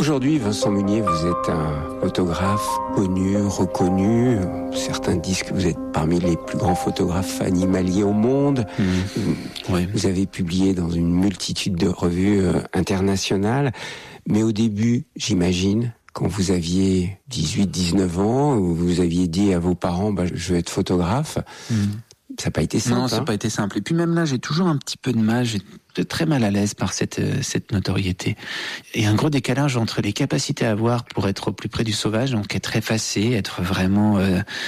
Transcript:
Aujourd'hui, Vincent Munier, vous êtes un photographe connu, reconnu. Certains disent que vous êtes parmi les plus grands photographes animaliers au monde. Oui. Vous avez publié dans une multitude de revues internationales. Mais au début, j'imagine, quand vous aviez 18-19 ans, vous aviez dit à vos parents, je vais être photographe. Ça n'a pas été simple. Non, ça n'a pas été simple. Et puis même là, j'ai toujours un petit peu de mal, j'étais très mal à l'aise par cette notoriété. Et un gros décalage entre les capacités à avoir pour être au plus près du sauvage, donc être effacé, être vraiment